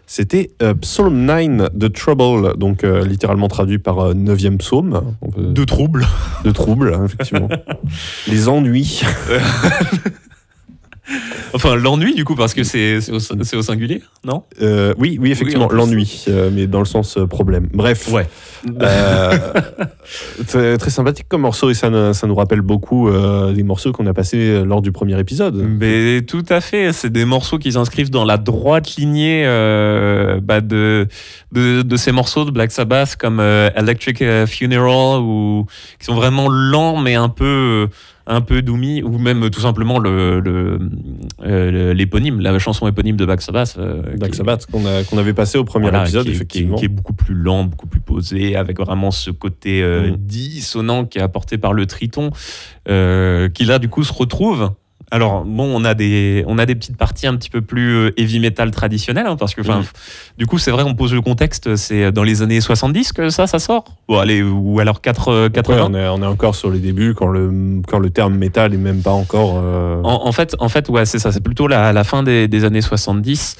C'était Psalm 9 de Trouble, donc littéralement traduit par 9e psaume. De trouble. De trouble, hein, effectivement. Les ennuis. Enfin, l'ennui, du coup, parce que c'est au singulier, non ? Oui, effectivement, oui, l'ennui, mais dans le sens problème. Bref. Ouais. Très sympathique comme morceau, et ça nous rappelle beaucoup des morceaux qu'on a passés lors du premier épisode. Mais tout à fait, c'est des morceaux qui s'inscrivent dans la droite lignée de ces morceaux de Black Sabbath comme Electric Funeral, ou qui sont vraiment lents mais un peu doomy, ou même tout simplement l'éponyme, la chanson éponyme de Black Sabbath. Black Sabbath qu'on avait passé au premier épisode, effectivement. Qui est beaucoup plus lent, beaucoup plus posé, avec vraiment ce côté dissonant qui est apporté par le triton, qui là du coup se retrouve. Alors bon, on a des petites parties un petit peu plus heavy metal traditionnelles, hein, parce que du coup c'est vrai, on pose le contexte, c'est dans les années 70 que ça sort, ou alors 80. Ouais, on est encore sur les débuts, quand le terme métal est même pas encore en fait ouais, c'est ça, c'est plutôt la fin des années 70,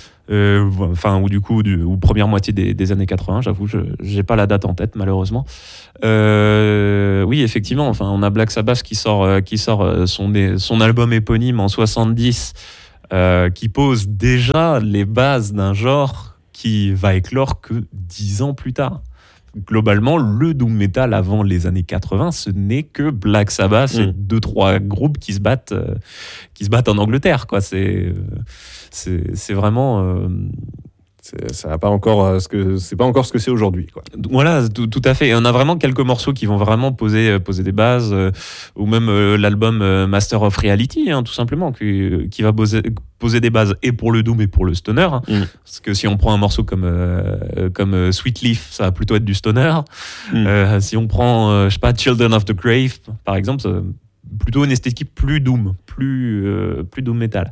ou première moitié des années 80. J'avoue, j'ai pas la date en tête, malheureusement. Oui, effectivement, enfin, on a Black Sabbath qui sort son album éponyme en 70, qui pose déjà les bases d'un genre qui va éclore que 10 ans plus tard. Globalement, le doom metal avant les années 80, ce n'est que Black Sabbath et 2-3 groupes qui se battent en Angleterre, quoi. C'est vraiment ça va pas encore c'est pas encore ce que c'est aujourd'hui, quoi. Voilà, tout à fait. Et on a vraiment quelques morceaux qui vont vraiment poser des bases, ou même l'album Master of Reality, hein, tout simplement, qui va poser des bases et pour le doom et pour le stoner, hein. Parce que si on prend un morceau comme Sweet Leaf, ça va plutôt être du stoner. Si on prend je sais pas, Children of the Grave par exemple, plutôt une esthétique plus doom, plus doom metal.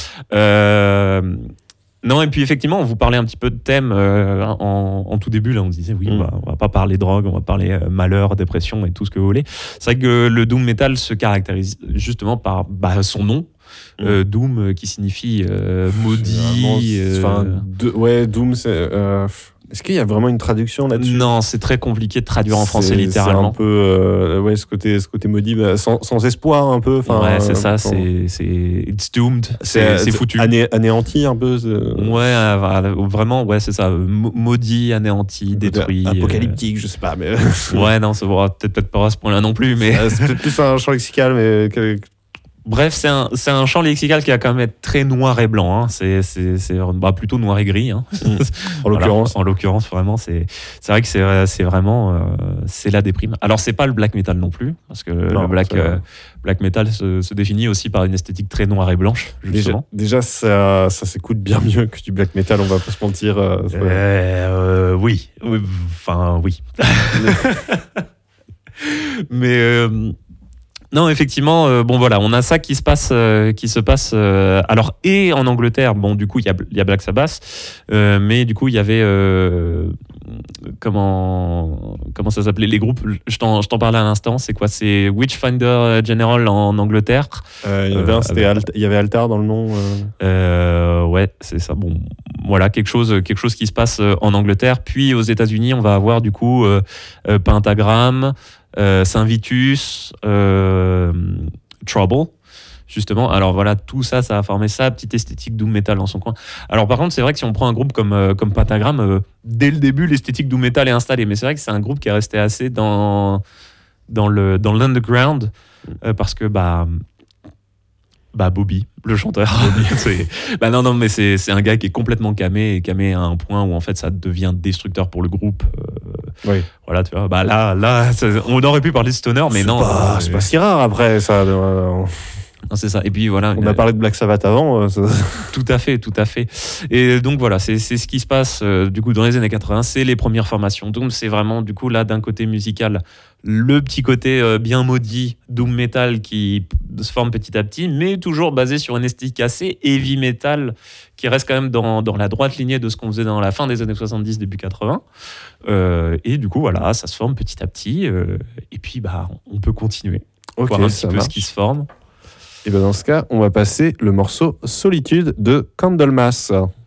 Non, et puis effectivement, on vous parlait un petit peu de thème en tout début. Là, on disait, oui, on va pas parler drogue, on va parler malheur, dépression et tout ce que vous voulez. C'est vrai que le doom metal se caractérise justement par son nom. Doom, qui signifie maudit. Doom, c'est... Est-ce qu'il y a vraiment une traduction là-dessus ? Non, c'est très compliqué de traduire en français littéralement. C'est un peu ce côté maudit, sans espoir un peu. Ouais, c'est ça. C'est it's doomed. C'est foutu. Anéanti un peu. Ouais, vraiment. Ouais, c'est ça. Maudit, anéanti, détruit. Apocalyptique, je sais pas. Mais ouais, non, ça va peut-être pas à ce point-là non plus, mais c'est peut-être plus un champ lexical, mais. Bref, c'est un champ lexical qui va quand même être très noir et blanc, hein. C'est plutôt noir et gris, hein. En l'occurrence, vraiment, c'est vrai que c'est vraiment c'est la déprime. Alors c'est pas le black metal non plus, parce que le black metal se définit aussi par une esthétique très noire et blanche, justement. Déjà ça s'écoute bien mieux que du black metal, on va pas se mentir. Oui. Mais non, effectivement, voilà, on a ça qui se passe alors, et en Angleterre, bon, du coup, il y a Black Sabbath, mais du coup, il y avait comment ça s'appelait, les groupes, je t'en parlais à l'instant, c'est quoi, c'est Witchfinder General en Angleterre. Il y avait Altar dans le nom. Ouais, c'est ça. Bon, voilà, quelque chose qui se passe en Angleterre, puis aux États-Unis, on va avoir du coup Pentagram, Saint Vitus, Trouble, justement. Alors voilà, tout ça va former sa petite esthétique doom metal dans son coin. Alors par contre, c'est vrai que si on prend un groupe comme Pentagram, dès le début, l'esthétique doom metal est installée. Mais c'est vrai que c'est un groupe qui est resté assez dans l'underground, parce que Bobby, le chanteur. Non, mais c'est un gars qui est complètement camé à un point où en fait ça devient destructeur pour le groupe. Oui. Voilà, tu vois. Là, on aurait pu parler de stoner, mais non. C'est pas si rare après ça. Non, c'est ça. Et puis voilà. On a parlé de Black Sabbath avant. Tout à fait. Et donc voilà, c'est ce qui se passe du coup dans les années 80. C'est les premières formations. Donc c'est vraiment du coup là d'un côté musical, le petit côté bien maudit doom metal qui se forme petit à petit, mais toujours basé sur une esthétique assez heavy metal qui reste quand même dans la droite lignée de ce qu'on faisait dans la fin des années 70, début 80. Et du coup voilà, ça se forme petit à petit. Et puis on peut continuer. Voir un petit peu ce qui se forme. Et dans ce cas, on va passer le morceau Solitude de Candlemas.